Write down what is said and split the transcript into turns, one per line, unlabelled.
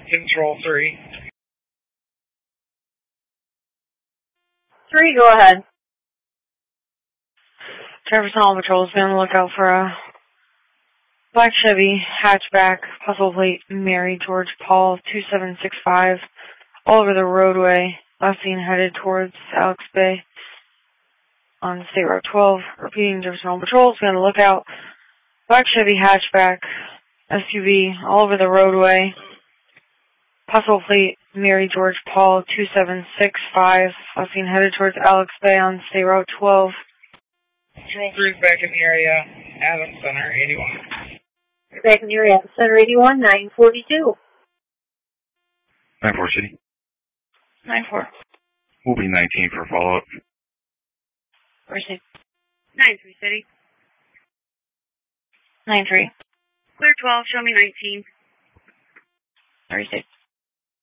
Control 3.
3, go ahead.
Jefferson Hall Patrol is on the lookout for a black Chevy hatchback, possible plate Mary George Paul 2765, all over the roadway, last seen headed towards Alex Bay on State Route 12. Repeating, Jefferson Hall Patrol is on the lookout. Black Chevy hatchback, SUV, all over the roadway, possible plate Mary George Paul 2765, last seen headed towards Alex Bay on State Route 12.
Control 3 is back in the area, Adams Center 81.
You're back in the area, Center 81, 942.
9-4 City.
9-4.
We'll be 19 for follow-up.
Proceed.
9-3 City.
9-3.
Clear 12, show me 19.
Proceed.